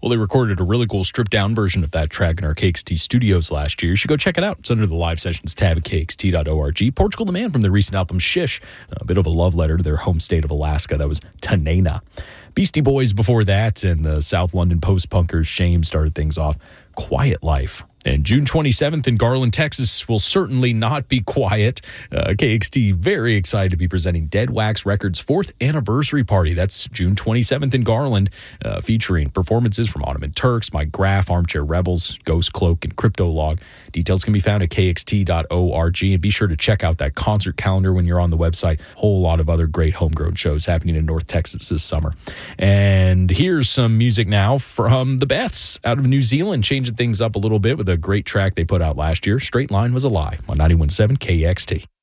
Well, they recorded a really cool stripped-down version of that track in our KXT studios last year. You should go check it out. It's under the live sessions tab at kxt.org. Portugal the Man from their recent album Shish, a bit of a love letter to their home state of Alaska. That was Tanena. Beastie Boys before that, and the South London post-punkers Shame started things off. Quiet Life. And June 27th in Garland, Texas will certainly not be quiet. KXT very excited to be presenting Dead Wax Records' 4th anniversary party. That's June 27th in Garland, featuring performances from Ottoman Turks, Mike Graff, Armchair Rebels, Ghost Cloak, and Cryptolog. Details can be found at kxt.org, and be sure to check out that concert calendar when you're on the website. A whole lot of other great homegrown shows happening in North Texas this summer. And here's some music now from the Beths out of New Zealand, changing things up a little bit with a great track they put out last year. Straight Line Was a Lie on 91.7 KXT.